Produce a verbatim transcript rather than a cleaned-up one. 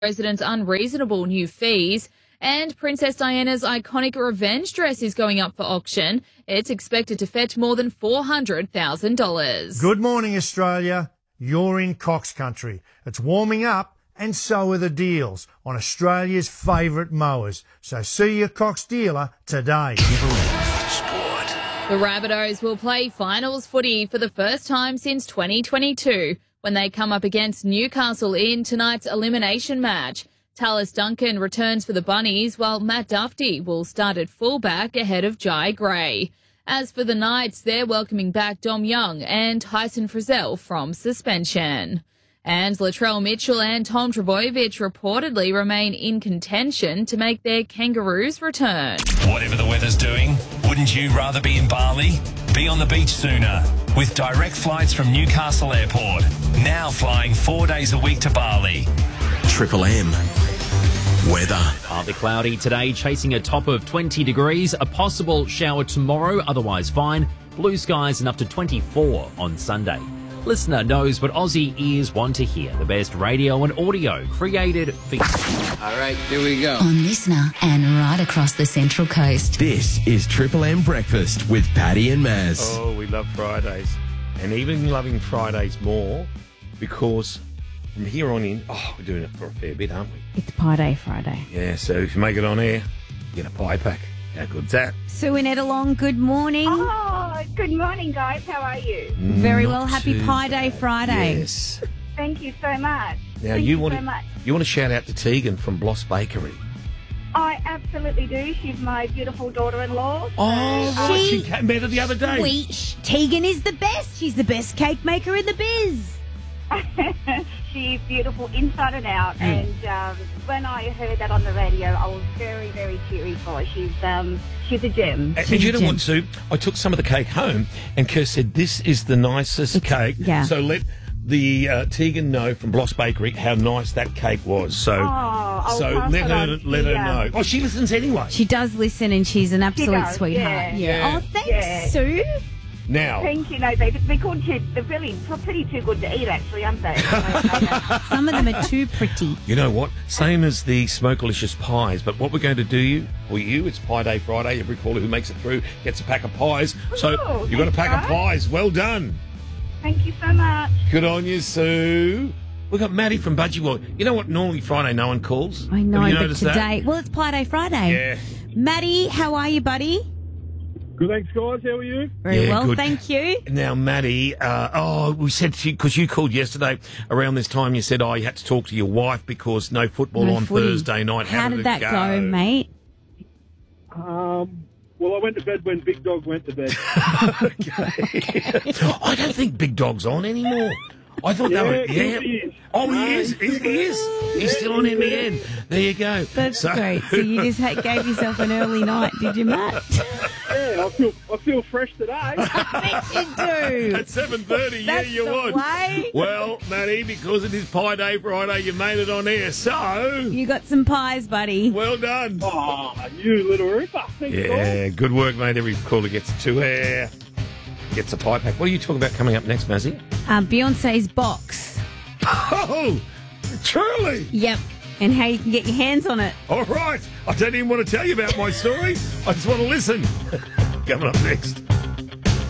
residents unreasonable new fees. And Princess Diana's iconic revenge dress is going up for auction. It's expected to fetch more than four hundred thousand dollars. Good morning, Australia. You're in Cox Country. It's warming up, and so are the deals on Australia's favourite mowers. So see your Cox dealer today. Sport. The Rabbitohs will play finals footy for the first time since twenty twenty-two when they come up against Newcastle in tonight's elimination match. Tallis Duncan returns for the Bunnies, while Matt Duffy will start at fullback ahead of Jai Gray. As for the Knights, they're welcoming back Dom Young and Tyson Frizzell from suspension. And Latrell Mitchell and Tom Trbojevic reportedly remain in contention to make their Kangaroos return. Whatever the weather's doing, wouldn't you rather be in Bali? Be on the beach sooner with direct flights from Newcastle Airport. Now flying four days a week to Bali. Triple M. Weather. Partly cloudy today, chasing a top of twenty degrees. A possible shower tomorrow, otherwise fine. Blue skies and up to twenty-four on Sunday. Listener knows what Aussie ears want to hear. The best radio and audio created for you. All right, here we go. On Listener and right across the Central Coast. This is Triple M Breakfast with Paddy and Maz. Oh, we love Fridays. And even loving Fridays more because from here on in, oh, we're doing it for a fair bit, aren't we? It's Pie Day Friday. Yeah, so if you make it on air, you get a pie pack. How good's that? Sue and Ed along, good morning. Oh, good morning, guys. How are you? Very Not well. Happy too Pie Day bad. Friday. Yes. Thank you so much. Now, Thank you, you want so to, much. you want to shout out to Tegan from Bloss Bakery. I absolutely do. She's my beautiful daughter-in-law. So, Oh, right. She- She came better the other day. Sweet. Tegan is the best. She's the best cake maker in the biz. she's beautiful inside and out. Mm. And um, when I heard that on the radio, I was very, very cheery for her. She's, um, she's a gem. And, and you know what, Sue? I took some of the cake home, and Kerr said, this is the nicest cake. yeah. So let the uh, Tegan know from Bloss Bakery how nice that cake was. So, Oh, I'll so pass let it her on. let her She, um, know. Oh, she listens anyway. She does listen and she's an absolute does, sweetheart. yeah. Yeah. Oh, thanks, Yeah. Sue. Now, Thank you. No, they, they're, good to, they're really pretty too good to eat, actually, aren't they? Some of them are too pretty. you know what? Same as the Smokelicious pies, but what we're going to do you for you, it's Pie Day Friday. Every caller who makes it through gets a pack of pies. So Oh, you've got a thanks, pack of guys. pies. Well done. Thank you so much. Good on you, Sue. We've got Maddie from Budgie World. You know what? Normally Friday no one calls. I know, Have you but noticed today... that? Well, it's Pie Day Friday. Yeah. Maddie, how are you, buddy? Good, thanks, guys. How are you? Very Yeah, well, good. thank you. Now, Maddie, uh, oh, we said, because you called yesterday around this time, you said, oh, you had to talk to your wife because no football No on footy. Thursday night. How, How did that go, mate? Um, well, I went to bed when Big Dog went to bed. Okay. I don't think Big Dog's on anymore. I thought Yeah, they were. yes, Yeah. he is. Oh, he No, is. He, he is. He's still on in the end. There you go. That's So- great. So you just ha- gave yourself an early night, did you, Matt? Yeah, I feel I feel fresh today. I bet you do. At seven thirty, yeah, That's you the would. way. Well, Maddie, because it is Pie Day Friday, you made it on air. So, You got some pies, buddy. well done. Oh, you little ripper. Thanks, guys. Yeah, good work, mate. Every caller gets to air, gets a pie pack. What are you talking about coming up next, Mazzy? Um, Beyonce's box. Oh, truly. Yep. And how you can get your hands on it. All right. I don't even want to tell you about my story. I just want to listen. Coming up next.